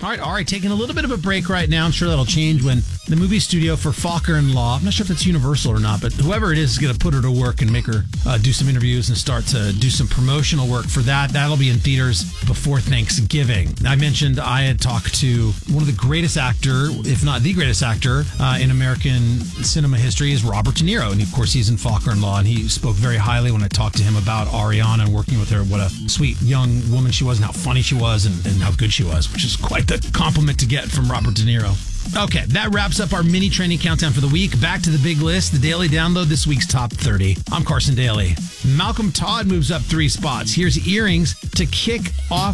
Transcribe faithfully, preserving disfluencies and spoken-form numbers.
All right, Ari, taking a little bit of a break right now. I'm sure that'll change when the movie studio for Fokker and Law, I'm not sure if it's Universal or not, but whoever it is is going to put her to work and make her uh, do some interviews and start to do some promotional work for that. That'll be in theaters before Thanksgiving. I mentioned I had talked to one of the greatest actor, if not the greatest actor uh, in American cinema history is Robert De Niro. And of course, he's in Fokker and Law, and he spoke very highly when I talked to him about Ariana and working with her. What a sweet young woman she was and how funny she was and, and how good she was, which is quite the compliment to get from Robert De Niro. Okay, that wraps up our mini training countdown for the week. Back to the big list, the daily download, this week's top thirty. I'm Carson Daly. Malcolm Todd moves up three spots. Here's Earrings to kick off